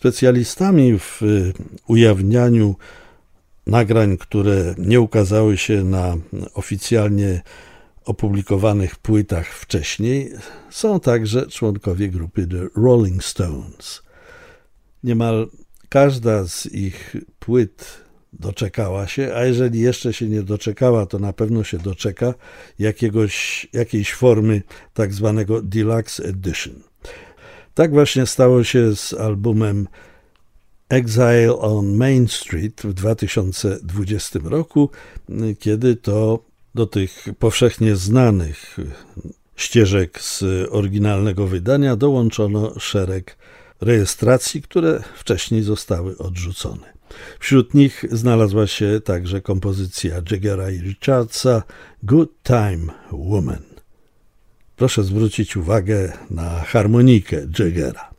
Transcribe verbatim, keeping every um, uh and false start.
Specjalistami w ujawnianiu nagrań, które nie ukazały się na oficjalnie opublikowanych płytach wcześniej, są także członkowie grupy The Rolling Stones. Niemal każda z ich płyt doczekała się, a jeżeli jeszcze się nie doczekała, to na pewno się doczeka jakiegoś, jakiejś formy tak zwanego Deluxe Edition. Tak właśnie stało się z albumem Exile on Main Street w dwa tysiące dwudziestym roku, kiedy to do tych powszechnie znanych ścieżek z oryginalnego wydania dołączono szereg rejestracji, które wcześniej zostały odrzucone. Wśród nich znalazła się także kompozycja Jaggera i Richardsa Good Time Woman. Proszę zwrócić uwagę na harmonikę Jaggera.